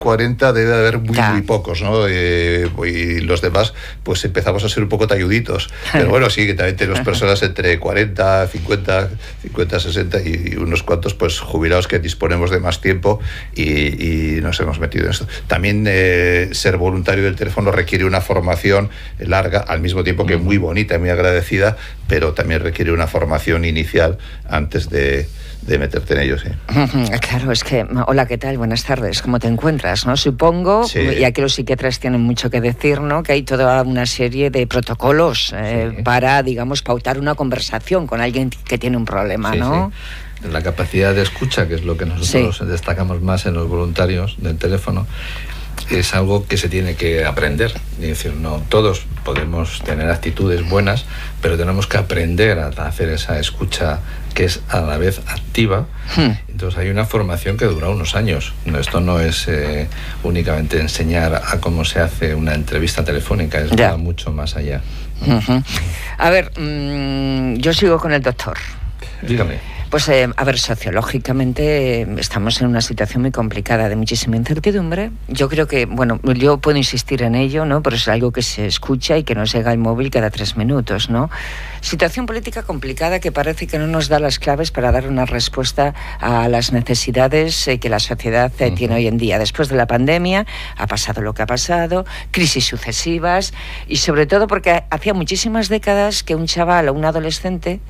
40 debe haber muy pocos, ¿no? Y los demás, pues empezamos a ser un poco talluditos. Pero bueno, sí, que también tenemos personas entre 40, 50, 60 y unos cuantos, pues jubilados que disponemos de más tiempo y nos hemos metido en esto. También ser voluntario del teléfono requiere una formación larga, al mismo tiempo que muy bonita y muy agradecida, pero también requiere una formación inicial antes de meterte en ello, sí. Claro, es que, hola, ¿qué tal? Buenas tardes, ¿cómo te encuentras? ¿No? Supongo, sí. Y aquí los psiquiatras tienen mucho que decir, ¿no? Que hay toda una serie de protocolos para, digamos, pautar una conversación con alguien que tiene un problema, ¿no? Sí. La capacidad de escucha, que es lo que nosotros destacamos más en los voluntarios del teléfono, es algo que se tiene que aprender. Es decir, no todos podemos tener actitudes buenas, pero tenemos que aprender a hacer esa escucha que es a la vez activa. Entonces hay una formación que dura unos años. Esto no es únicamente enseñar a cómo se hace una entrevista telefónica, es va mucho más allá. A ver, yo sigo con el doctor. Dígame. Pues, a ver, sociológicamente estamos en una situación muy complicada, de muchísima incertidumbre. Yo creo que, bueno, yo puedo insistir en ello, ¿no? Pero es algo que se escucha y que nos llega al móvil cada 3 minutos, ¿no? Situación política complicada que parece que no nos da las claves para dar una respuesta a las necesidades que la sociedad tiene hoy en día. Después de la pandemia ha pasado lo que ha pasado, crisis sucesivas y sobre todo porque hacía muchísimas décadas que un chaval o un adolescente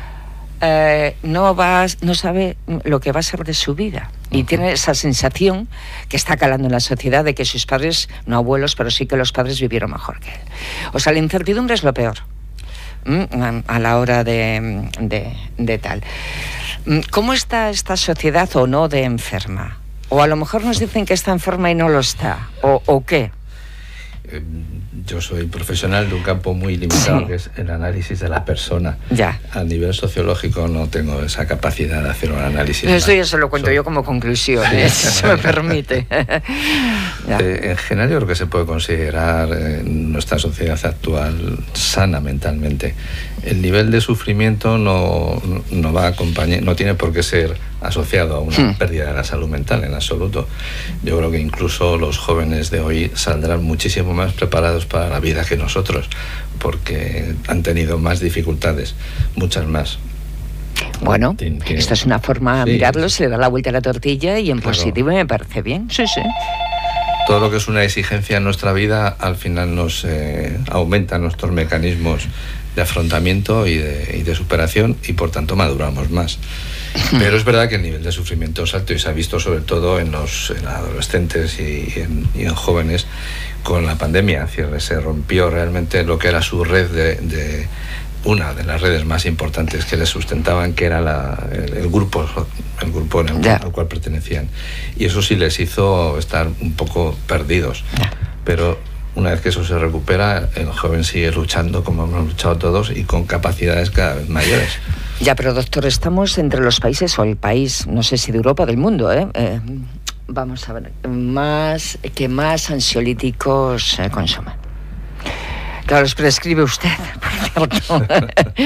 no sabe lo que va a ser de su vida y tiene esa sensación que está calando en la sociedad de que sus padres, no abuelos, pero sí que los padres vivieron mejor que él. O sea, la incertidumbre es lo peor a la hora de tal. ¿Cómo está esta sociedad o no de enferma? O a lo mejor nos dicen que está enferma y no lo está. ¿O qué? Yo soy profesional de un campo muy limitado, que es el análisis de la persona. A nivel sociológico no tengo esa capacidad de hacer un análisis. Esto ya se lo cuento yo como conclusión, si se me permite. En general, yo creo que se puede considerar en nuestra sociedad actual sana mentalmente. El nivel de sufrimiento no va a acompañar, no tiene por qué ser asociado a una pérdida de la salud mental en absoluto. Yo creo que incluso los jóvenes de hoy saldrán muchísimo más preparados para la vida que nosotros, porque han tenido más dificultades, muchas más. Bueno, esta es una forma de mirarlo, se le da la vuelta a la tortilla y en positivo me parece bien. Sí. Todo lo que es una exigencia en nuestra vida al final nos aumenta nuestros mecanismos de afrontamiento y de superación y por tanto maduramos más. Pero es verdad que el nivel de sufrimiento es alto y se ha visto sobre todo en adolescentes y en jóvenes con la pandemia. Es decir, se rompió realmente lo que era su red de una de las redes más importantes que les sustentaban, que era el grupo al cual pertenecían. Y eso sí les hizo estar un poco perdidos. Pero una vez que eso se recupera, el joven sigue luchando como hemos luchado todos y con capacidades cada vez mayores. Ya, pero doctor, estamos entre los países o el país, no sé si de Europa o del mundo, vamos a ver, que más ansiolíticos consumen. Claro, los prescribe usted, por cierto.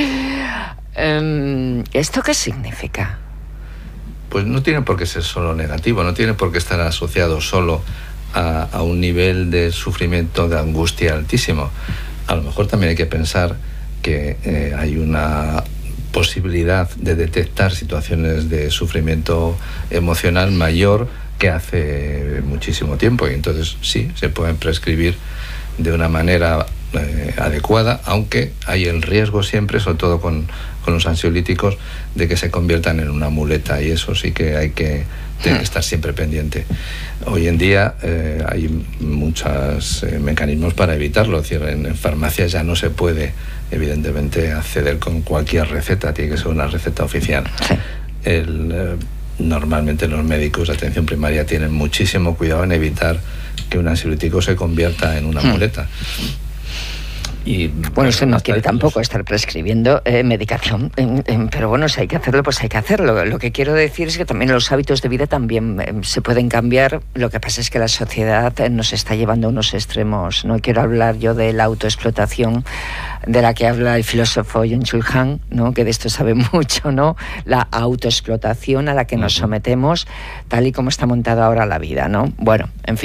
¿Esto qué significa? Pues no tiene por qué ser solo negativo, no tiene por qué estar asociado solo a un nivel de sufrimiento, de angustia altísimo. A lo mejor también hay que pensar que hay una posibilidad de detectar situaciones de sufrimiento emocional mayor que hace muchísimo tiempo, y entonces sí, se pueden prescribir de una manera adecuada, aunque hay el riesgo siempre, sobre todo con los ansiolíticos, de que se conviertan en una muleta, y eso sí que hay que estar siempre pendiente. Hoy en día hay muchos mecanismos para evitarlo. Es decir, en farmacias ya no se puede, evidentemente, acceder con cualquier receta, tiene que ser una receta oficial. Normalmente los médicos de atención primaria tienen muchísimo cuidado en evitar que un ansiolítico se convierta en una muleta. Bueno, usted no quiere tampoco estar prescribiendo medicación, pero bueno, si hay que hacerlo, pues hay que hacerlo. Lo que quiero decir es que también los hábitos de vida también se pueden cambiar. Lo que pasa es que la sociedad nos está llevando a unos extremos. No quiero hablar yo de la autoexplotación de la que habla el filósofo Byung-Chul Han, ¿no? Que de esto sabe mucho, ¿no? La autoexplotación a la que nos sometemos, tal y como está montada ahora la vida, ¿no? Bueno, en fin.